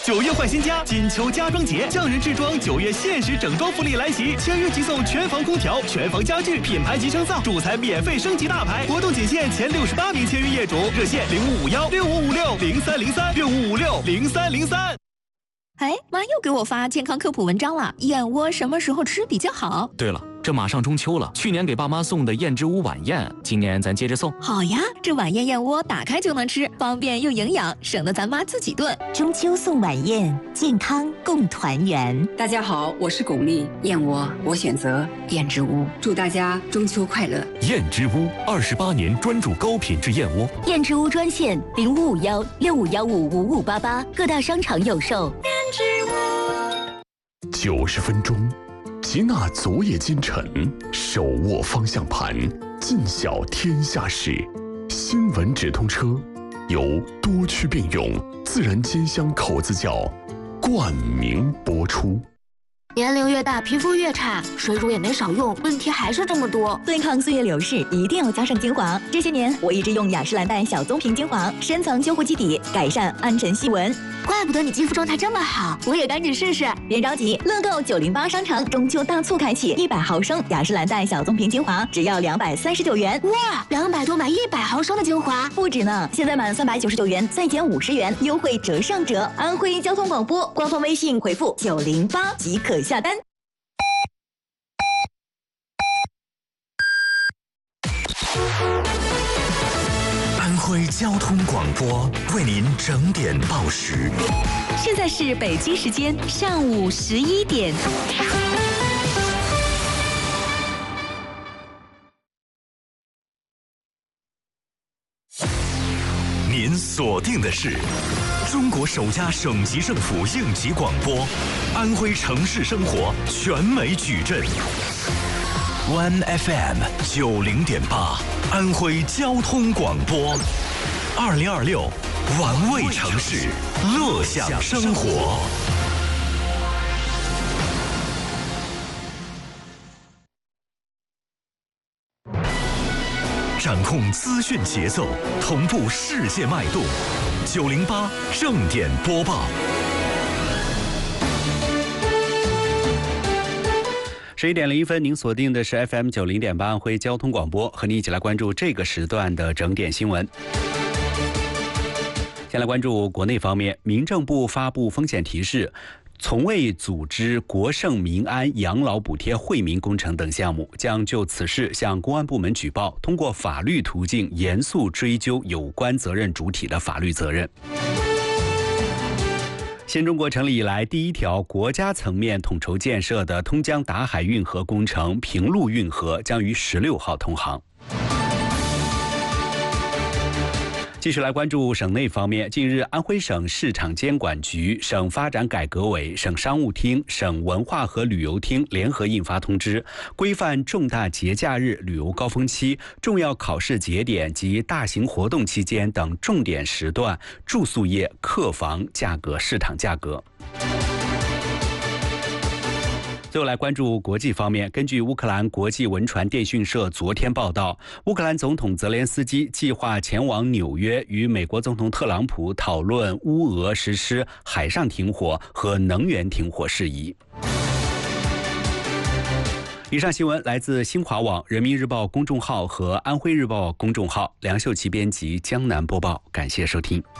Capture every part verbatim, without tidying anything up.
九月换新家，金秋家装节，匠人制装九月限时整装福利来袭，签约即送全房空调、全房家具、品牌级升噪，主材免费升级大牌。活动仅限前六十八名签约业主，热线零五五幺六五五六零三零三六五五六零三零三。 哎，妈又给我发健康科普文章了，燕窝什么时候吃比较好？ 对了，这马上中秋了，去年给爸妈送的燕之屋晚宴，今年咱接着送。 好呀，这晚宴燕窝打开就能吃，方便又营养，省得咱妈自己炖。 中秋送晚宴，健康共团圆。 大家好，我是巩俐，燕窝我选择燕之屋，祝大家中秋快乐。 燕之屋二十八年专注高品质燕窝。 燕之屋专线零五五幺六五幺五五五八八，各大商场有售。 九十分钟，吉娜昨夜今晨，手握方向盘，尽晓天下事。新闻直通车由多区并用自然煎香口子窖冠名播出。 年龄越大，皮肤越差，水乳也没少用，问题还是这么多。 对抗岁月流逝，一定要加上精华。这些年，我一直用雅诗兰黛小棕瓶精华，深层修护基底，改善暗沉细纹。 怪不得你肌肤状态这么好，我也赶紧试试。 别着急，乐购九零八商城中秋大促开启，一百毫升雅诗兰黛小棕瓶精华只要两百三十九元。 哇，两百多买一百毫升的精华， 不止呢！现在满三百九十九元再减五十元，优惠折上折。安徽交通广播官方微信回复九零八即可下单。 安徽交通广播为您整点报时。 现在是北京时间上午十一点。 您锁定的是中国首家省级政府应急广播，安徽城市生活全美矩阵。One F M 九零点八，安徽交通广播，二零二六，玩味城市，乐享生活。掌控资讯节奏，同步世界脉动。九零八正点播报。 十一点零一分，您锁定的是 F M 九零点八安徽交通广播，和您一起来关注这个时段的整点新闻。先来关注国内方面，民政部发布风险提示，从未组织国盛民安养老补贴惠民工程等项目，将就此事向公安部门举报，通过法律途径严肃追究有关责任主体的法律责任。新中国成立以来第一条国家层面统筹建设的通江达海运河工程平陆运河将于十六号通航。继续来关注省内方面，近日安徽省市场监管局、省发展改革委、省商务厅、省文化和旅游厅联合印发通知，规范重大节假日、旅游高峰期、重要考试节点及大型活动期间等重点时段住宿业客房价格市场价格。最后来关注国际方面，根据乌克兰国际文传电讯社昨天报道，乌克兰总统泽连斯基计划前往纽约，与美国总统特朗普讨论乌俄实施海上停火和能源停火事宜。以上新闻来自新华网、人民日报公众号和安徽日报公众号，梁秀琪编辑，江南播报，感谢收听。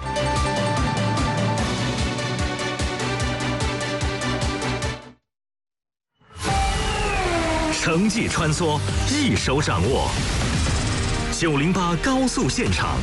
城际穿梭，一手掌握。九零八高速现场。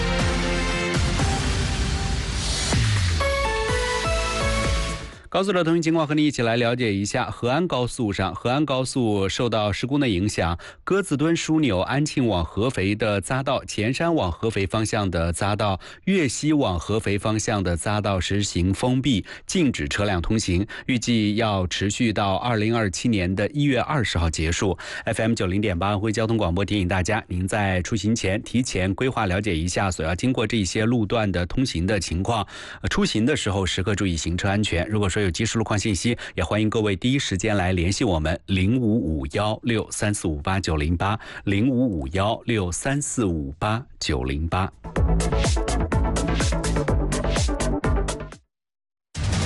高速的通行情况和你一起来了解一下。河安高速上，河安高速受到事故的影响，鸽子墩枢纽安庆往合肥的匝道、前山往合肥方向的匝道、岳西往合肥方向的匝道实行封闭，禁止车辆通行，预计要持续到二零二七年的一月二十号结束。F M 九零点八安徽交通广播提醒大家，您在出行前提前规划了解一下所要经过这些路段的通行的情况，出行的时候时刻注意行车安全。如果说有及时路况信息，也欢迎各位第一时间来联系我们零五五幺六三四五八九零八零五五幺六三四五八九零八。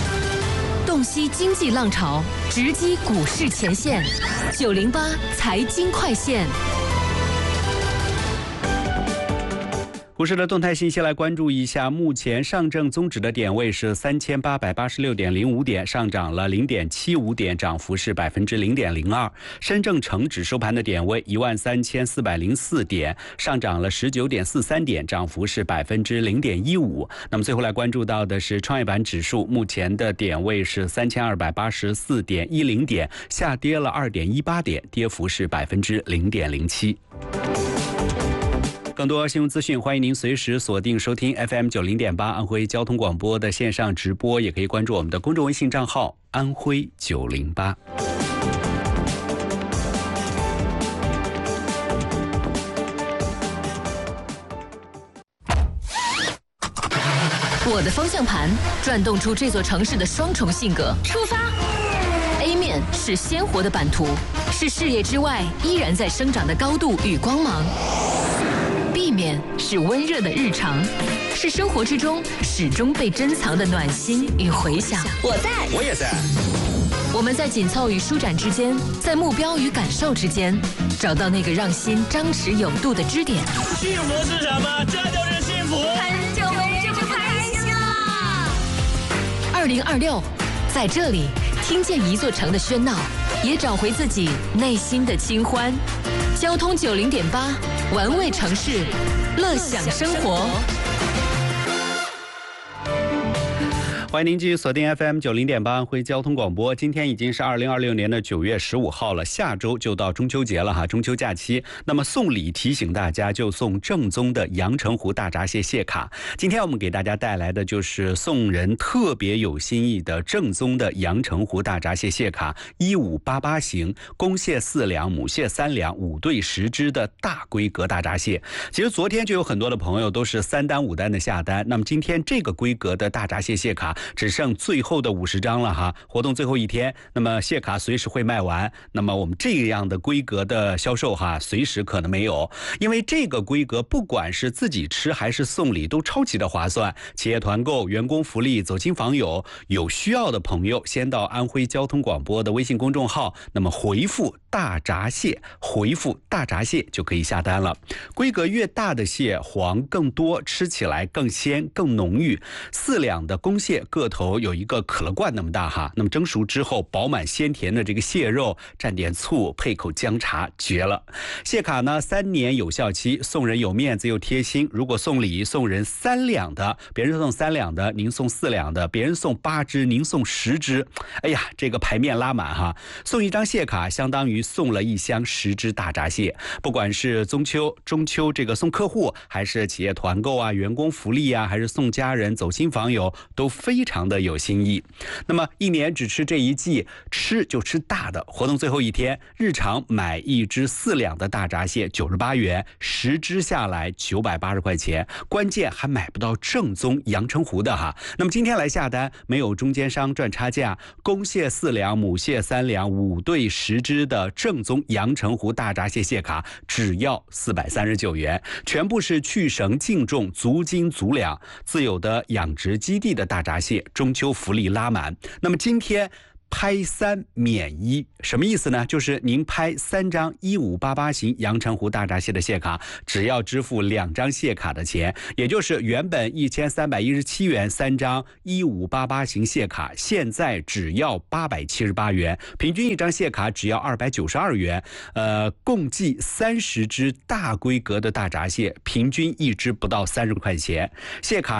析经济浪潮，直击股市前线。九零八财经快线。 股市的动态信息来关注一下，目前上证综指的点位是三千八百八十六点零五点，上涨了零点七五点，涨幅是百分之零点零二。深证成指收盘的点位一万三千四百零四点，上涨了十九点四三点，涨幅是百分之零点一五。那么最后来关注到的是创业板指数，目前的点位是三千二百八十四点一零点，下跌了二点一八点，跌幅是百分之零点零七。更多新闻资讯，欢迎您随时锁定收听 F M 九零点八安徽交通广播的线上直播，也可以关注我们的公众微信账号安徽九零八。 我的方向盘转动出这座城市的双重性格。出发 A 面是鲜活的版图，是视野之外依然在生长的高度与光芒。B 面是温热的日常，是生活之中始终被珍藏的暖心与回响。 我在， 我也在。 我们在紧凑与舒展之间，在目标与感受之间，找到那个让心张弛有度的支点。 幸福是什么？这就是幸福。 很久没这么开心了。 二零二六，在这里听见一座城的喧闹，也找回自己内心的清欢。交通九零点八，玩味城市，乐享生活。 欢迎您继续锁定 F M 九零点八安徽交通广播。今天已经是二零二六年的九月十五号了，下周就到中秋节了哈，中秋假期。那么送礼提醒大家，就送正宗的阳澄湖大闸蟹蟹卡。今天我们给大家带来的就是送人特别有新意的正宗的阳澄湖大闸蟹蟹卡，一五八八型，公蟹四两，母蟹三两，五对十只的大规格大闸蟹。其实昨天就有很多的朋友都是三单五单的下单，那么今天这个规格的大闸蟹蟹卡只剩最后的五十张了哈，活动最后一天，那么蟹卡随时会卖完，那么我们这样的规格的销售哈，随时可能没有，因为这个规格不管是自己吃还是送礼都超级的划算，企业团购、员工福利、走亲访友，有需要的朋友先到安徽交通广播的微信公众号，那么回复大闸蟹，回复大闸蟹就可以下单了。规格越大的蟹黄更多，吃起来更鲜更浓郁，四两的公蟹个头有一个可乐罐那么大哈，那么蒸熟之后饱满鲜甜的这个蟹肉，蘸点醋配口姜茶，绝了。蟹卡呢三年有效期，送人有面子又贴心。如果送礼送人三两的，别人送三两的，您送四两的，别人送八只，您送十只，哎呀，这个牌面拉满哈。送一张蟹卡相当于送了一箱十只大闸蟹，不管是中秋中秋这个送客户，还是企业团购啊、员工福利啊，还是送家人走亲访友，都非常的有新意。那么一年只吃这一季，吃就吃大的。活动最后一天，日常买一只四两的大闸蟹九十八元，十只下来九百八十块钱，关键还买不到正宗阳澄湖的哈。那么今天来下单，没有中间商赚差价，公蟹四两，母蟹三两，五对十只的正宗阳澄湖大闸蟹蟹卡，只要四百三十九元，全部是去绳净重，足斤足两，自有的养殖基地的大闸蟹，中秋福利拉满。那么今天拍三免一，什么意思呢？就是您拍三张一五八八型阳澄湖大闸蟹的蟹卡，只要支付两张蟹卡的钱，也就是原本一千三百一十七元三张一五八八型蟹卡，现在只要八百七十八元，平均一张蟹卡只要二百九十二元。呃，共计三十只大规格的大闸蟹，平均一只不到三十块钱。蟹卡